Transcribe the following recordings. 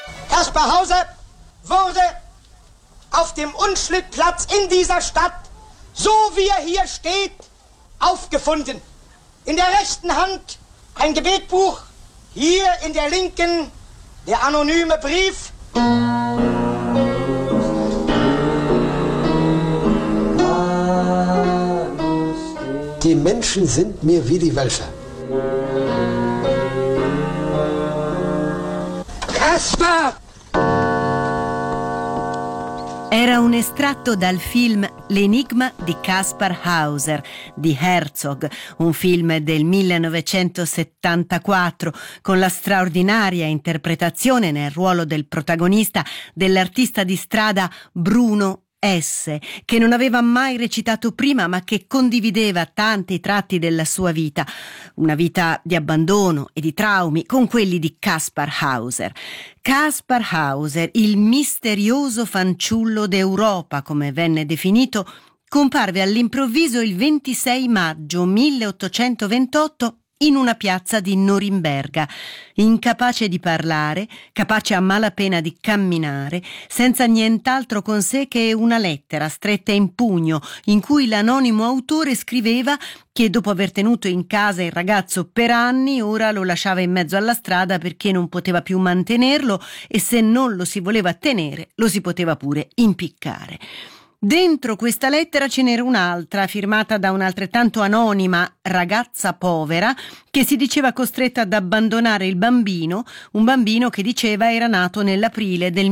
Kaspar Hauser wurde auf dem Unschlittplatz in dieser Stadt, so wie er hier steht, aufgefunden. In der rechten Hand ein Gebetbuch, hier in der linken der anonyme Brief. Die Menschen sind mir wie die Wölfe. Kaspar! Era un estratto dal film L'enigma di Kaspar Hauser di Herzog, un film del 1974 con la straordinaria interpretazione nel ruolo del protagonista dell'artista di strada Bruno S., che non aveva mai recitato prima ma che condivideva tanti tratti della sua vita, una vita di abbandono e di traumi con quelli di Kaspar Hauser. Kaspar Hauser, il misterioso fanciullo d'Europa, come venne definito, comparve all'improvviso il 26 maggio 1828 in una piazza di Norimberga, incapace di parlare, capace a malapena di camminare, senza nient'altro con sé che una lettera stretta in pugno in cui l'anonimo autore scriveva che dopo aver tenuto in casa il ragazzo per anni ora lo lasciava in mezzo alla strada perché non poteva più mantenerlo e se non lo si voleva tenere lo si poteva pure impiccare. Dentro questa lettera ce n'era un'altra, firmata da un'altrettanto anonima ragazza povera, che si diceva costretta ad abbandonare il bambino, un bambino che diceva era nato nell'aprile del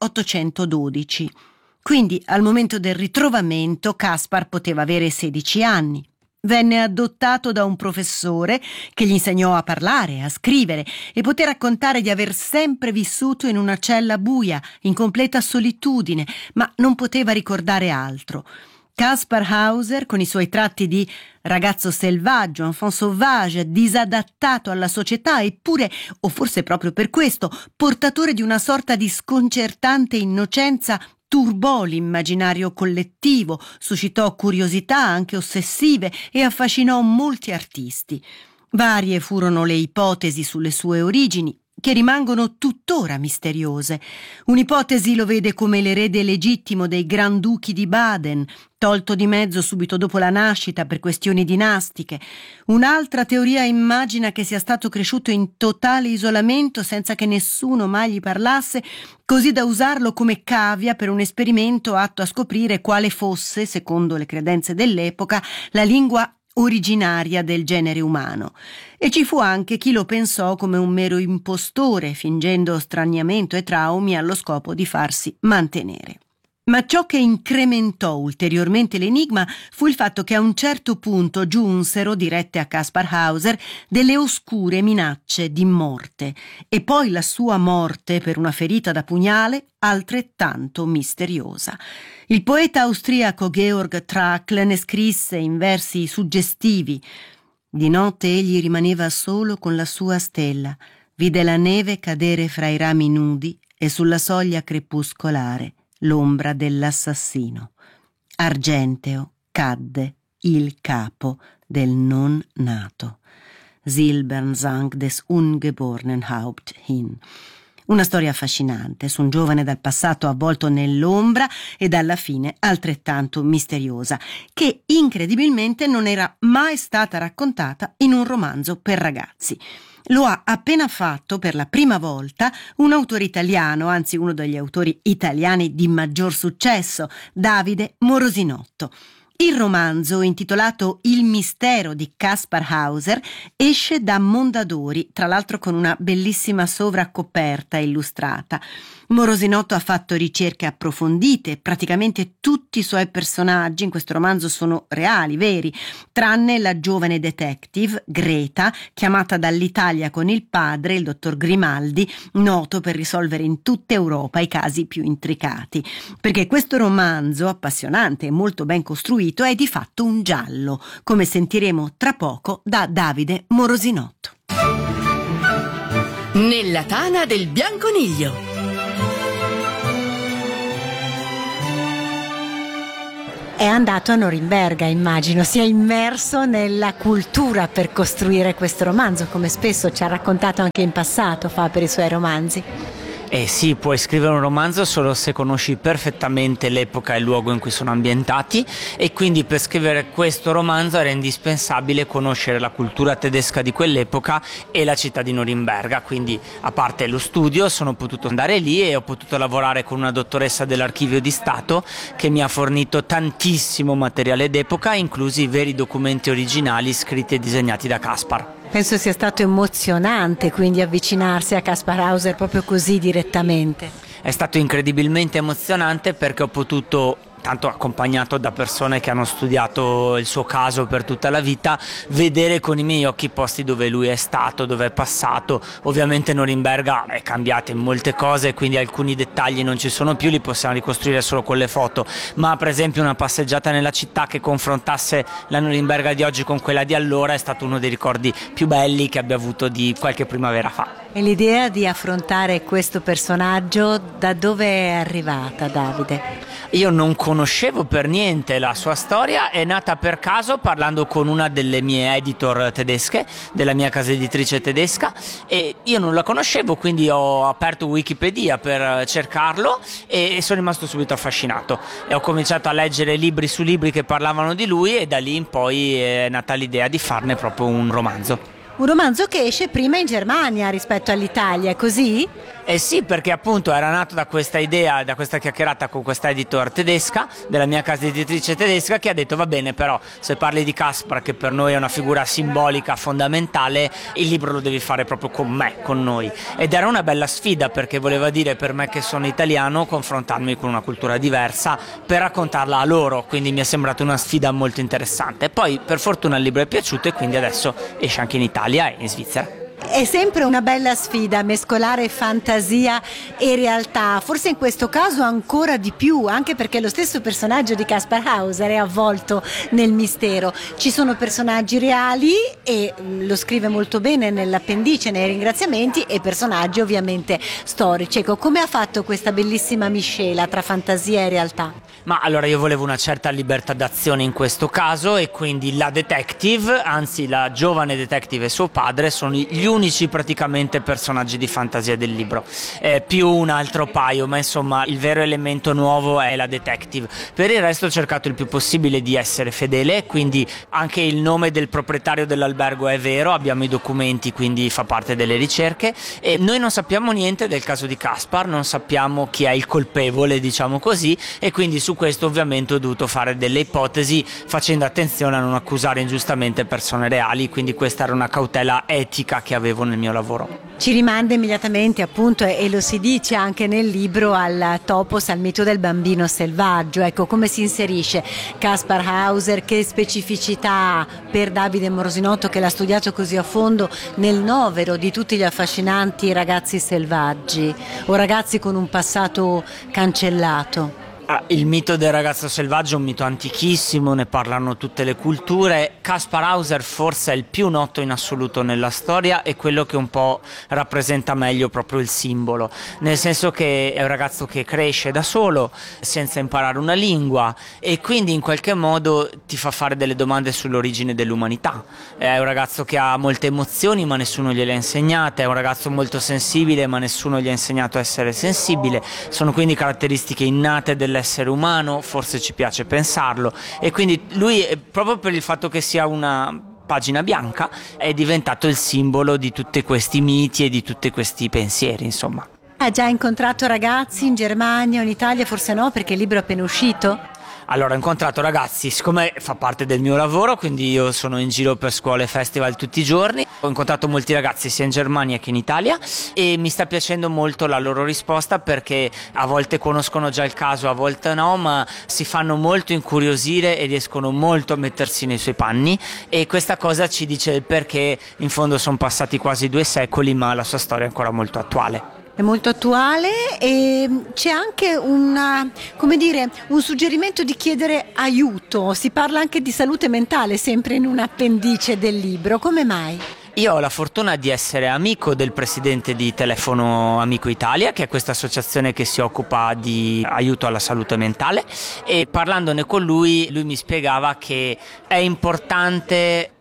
1812. Quindi al momento del ritrovamento Kaspar poteva avere 16 anni. Venne adottato da un professore che gli insegnò a parlare, a scrivere e poté raccontare di aver sempre vissuto in una cella buia, in completa solitudine, ma non poteva ricordare altro. Kaspar Hauser, con i suoi tratti di ragazzo selvaggio, enfant sauvage, disadattato alla società, eppure, o forse proprio per questo, portatore di una sorta di sconcertante innocenza, turbò l'immaginario collettivo, suscitò curiosità anche ossessive e affascinò molti artisti. Varie furono le ipotesi sulle sue origini, che rimangono tuttora misteriose. Un'ipotesi lo vede come l'erede legittimo dei Granduchi di Baden, tolto di mezzo subito dopo la nascita per questioni dinastiche. Un'altra teoria immagina che sia stato cresciuto in totale isolamento senza che nessuno mai gli parlasse, così da usarlo come cavia per un esperimento atto a scoprire quale fosse, secondo le credenze dell'epoca, la lingua originaria del genere umano. E ci fu anche chi lo pensò come un mero impostore, fingendo straniamento e traumi allo scopo di farsi mantenere. Ma ciò che incrementò ulteriormente l'enigma fu il fatto che a un certo punto giunsero, dirette a Kaspar Hauser, delle oscure minacce di morte, e poi la sua morte per una ferita da pugnale altrettanto misteriosa. Il poeta austriaco Georg Trakl ne scrisse in versi suggestivi: «Di notte egli rimaneva solo con la sua stella, vide la neve cadere fra i rami nudi e sulla soglia crepuscolare l'ombra dell'assassino. Argenteo cadde il capo del non nato. Silbern sank des ungeborenen Haupt hin». Una storia affascinante su un giovane dal passato avvolto nell'ombra e dalla fine altrettanto misteriosa, che incredibilmente non era mai stata raccontata in un romanzo per ragazzi. Lo ha appena fatto per la prima volta un autore italiano, anzi uno degli autori italiani di maggior successo, Davide Morosinotto. Il romanzo, intitolato Il mistero di Kaspar Hauser, esce da Mondadori, tra l'altro con una bellissima sovracoperta illustrata. Morosinotto ha fatto ricerche approfondite, praticamente tutti i suoi personaggi in questo romanzo sono reali, veri, tranne la giovane detective Greta, chiamata dall'Italia con il padre, il dottor Grimaldi, noto per risolvere in tutta Europa i casi più intricati. Perché questo romanzo, appassionante e molto ben costruito, è di fatto un giallo, come sentiremo tra poco da Davide Morosinotto. Nella tana del bianconiglio. È andato a Norimberga, immagino, si è immerso nella cultura per costruire questo romanzo, come spesso ci ha raccontato anche in passato, fa per i suoi romanzi. Eh sì, puoi scrivere un romanzo solo se conosci perfettamente l'epoca e il luogo in cui sono ambientati, e quindi per scrivere questo romanzo era indispensabile conoscere la cultura tedesca di quell'epoca e la città di Norimberga. Quindi, a parte lo studio, sono potuto andare lì e ho potuto lavorare con una dottoressa dell'Archivio di Stato che mi ha fornito tantissimo materiale d'epoca, inclusi i veri documenti originali scritti e disegnati da Caspar. Penso sia stato emozionante quindi avvicinarsi a Caspar Hauser proprio così direttamente. È stato incredibilmente emozionante perché ho potuto, tanto accompagnato da persone che hanno studiato il suo caso per tutta la vita, vedere con i miei occhi i posti dove lui è stato, dove è passato. Ovviamente Norimberga è cambiata in molte cose, quindi alcuni dettagli non ci sono più, li possiamo ricostruire solo con le foto, ma per esempio una passeggiata nella città che confrontasse la Norimberga di oggi con quella di allora è stato uno dei ricordi più belli che abbia avuto di qualche primavera fa. E l'idea di affrontare questo personaggio da dove è arrivata, Davide? Io non conoscevo per niente la sua storia, è nata per caso parlando con una delle mie editor tedesche, della mia casa editrice tedesca, e io non la conoscevo, quindi ho aperto Wikipedia per cercarlo e sono rimasto subito affascinato e ho cominciato a leggere libri su libri che parlavano di lui, e da lì in poi è nata l'idea di farne proprio un romanzo. Un romanzo che esce prima in Germania rispetto all'Italia, è così? Eh sì, perché appunto era nato da questa idea, da questa chiacchierata con questa editor tedesca, della mia casa editrice tedesca, che ha detto: va bene, però se parli di Caspar, che per noi è una figura simbolica fondamentale, il libro lo devi fare proprio con me, con noi. Ed era una bella sfida, perché voleva dire per me che sono italiano confrontarmi con una cultura diversa per raccontarla a loro, quindi mi è sembrata una sfida molto interessante. Poi per fortuna il libro è piaciuto e quindi adesso esce anche in Italia e in Svizzera. È sempre una bella sfida mescolare fantasia e realtà, forse in questo caso ancora di più, anche perché lo stesso personaggio di Caspar Hauser è avvolto nel mistero. Ci sono personaggi reali, e lo scrive molto bene nell'appendice, nei ringraziamenti, e personaggi ovviamente storici. Ecco, come ha fatto questa bellissima miscela tra fantasia e realtà? Ma allora io volevo una certa libertà d'azione in questo caso, e quindi la detective, anzi la giovane detective e suo padre, sono gli unici praticamente personaggi di fantasia del libro, più un altro paio, ma insomma il vero elemento nuovo è la detective. Per il resto ho cercato il più possibile di essere fedele, quindi anche il nome del proprietario dell'albergo è vero, abbiamo i documenti, quindi fa parte delle ricerche, e noi non sappiamo niente del caso di Caspar, non sappiamo chi è il colpevole, diciamo così, e quindi su questo ovviamente ho dovuto fare delle ipotesi facendo attenzione a non accusare ingiustamente persone reali, quindi questa era una cautela etica che avevo nel mio lavoro. Ci rimanda immediatamente, appunto, e lo si dice anche nel libro, al topos, al mito del bambino selvaggio. Ecco, come si inserisce Caspar Hauser, che specificità ha per Davide Morsinotto, che l'ha studiato così a fondo, nel novero di tutti gli affascinanti ragazzi selvaggi o ragazzi con un passato cancellato? Il mito del ragazzo selvaggio è un mito antichissimo, ne parlano tutte le culture. Caspar Hauser forse è il più noto in assoluto nella storia, e quello che un po' rappresenta meglio proprio il simbolo, nel senso che è un ragazzo che cresce da solo, senza imparare una lingua, e quindi in qualche modo ti fa fare delle domande sull'origine dell'umanità. È un ragazzo che ha molte emozioni ma nessuno gliele ha insegnate, è un ragazzo molto sensibile ma nessuno gli ha insegnato a essere sensibile. Sono quindi caratteristiche innate dell'essere umano, forse ci piace pensarlo, e quindi lui, proprio per il fatto che sia una pagina bianca, è diventato il simbolo di tutti questi miti e di tutti questi pensieri, insomma. Ha già incontrato ragazzi in Germania o in Italia? Forse no, perché il libro è appena uscito. Allora, ho incontrato ragazzi, siccome fa parte del mio lavoro, quindi io sono in giro per scuole e festival tutti i giorni, ho incontrato molti ragazzi sia in Germania che in Italia, e mi sta piacendo molto la loro risposta, perché a volte conoscono già il caso, a volte no, ma si fanno molto incuriosire e riescono molto a mettersi nei suoi panni, e questa cosa ci dice il perché in fondo sono passati quasi 2 secoli, ma la sua storia è ancora molto attuale. È molto attuale, e c'è anche un suggerimento di chiedere aiuto. Si parla anche di salute mentale, sempre in un appendice del libro. Come mai? Io ho la fortuna di essere amico del presidente di Telefono Amico Italia, che è questa associazione che si occupa di aiuto alla salute mentale, e parlandone con lui mi spiegava che è importante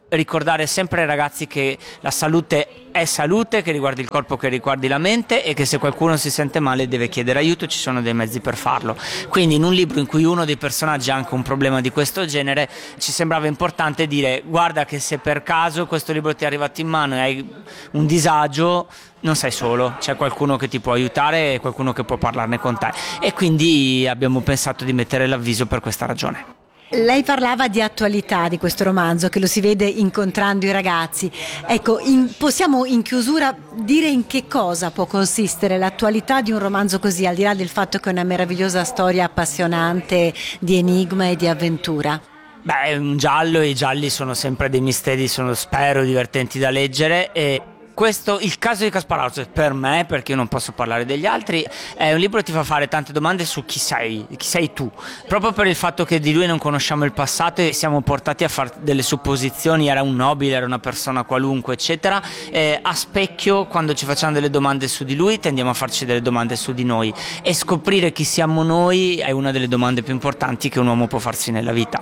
ricordare sempre ai ragazzi che la salute è salute, che riguardi il corpo, che riguardi la mente, e che se qualcuno si sente male deve chiedere aiuto, ci sono dei mezzi per farlo. Quindi in un libro in cui uno dei personaggi ha anche un problema di questo genere, ci sembrava importante dire: guarda che se per caso questo libro ti è arrivato in mano e hai un disagio, non sei solo, c'è qualcuno che ti può aiutare e qualcuno che può parlarne con te. E quindi abbiamo pensato di mettere l'avviso per questa ragione. Lei parlava di attualità di questo romanzo, che lo si vede incontrando i ragazzi. Ecco, possiamo in chiusura dire in che cosa può consistere l'attualità di un romanzo così, al di là del fatto che è una meravigliosa storia appassionante di enigma e di avventura? Beh, è un giallo, e i gialli sono sempre dei misteri, sono spero divertenti da leggere, e questo, il caso di Kaspar Hauser, per me, perché io non posso parlare degli altri, è un libro che ti fa fare tante domande su chi sei tu, proprio per il fatto che di lui non conosciamo il passato e siamo portati a fare delle supposizioni: era un nobile, era una persona qualunque, eccetera. A specchio, quando ci facciamo delle domande su di lui, tendiamo a farci delle domande su di noi, e scoprire chi siamo noi è una delle domande più importanti che un uomo può farsi nella vita.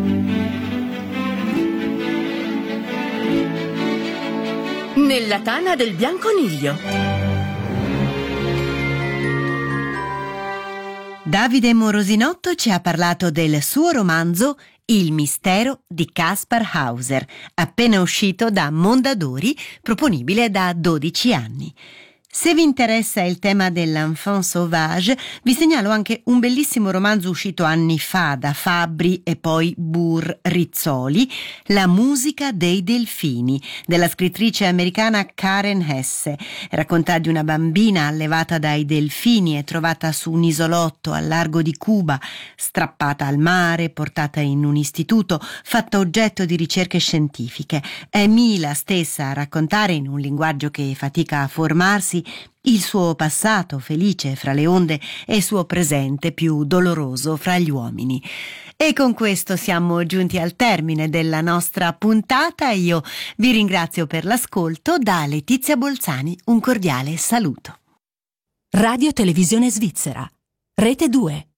Nella tana del bianconiglio. Davide Morosinotto ci ha parlato del suo romanzo Il mistero di Kaspar Hauser, appena uscito da Mondadori, proponibile da 12 anni. Se vi interessa il tema dell'enfant sauvage, vi segnalo anche un bellissimo romanzo uscito anni fa da Fabbri e poi Rizzoli, La musica dei delfini, della scrittrice americana Karen Hesse. Racconta di una bambina allevata dai delfini e trovata su un isolotto al largo di Cuba, strappata al mare, portata in un istituto, fatta oggetto di ricerche scientifiche. È Mila stessa a raccontare, in un linguaggio che fatica a formarsi, il suo passato felice fra le onde e il suo presente più doloroso fra gli uomini. E con questo siamo giunti al termine della nostra puntata. Io vi ringrazio per l'ascolto. Da Letizia Bolzani un cordiale saluto. Radio Televisione Svizzera, Rete 2.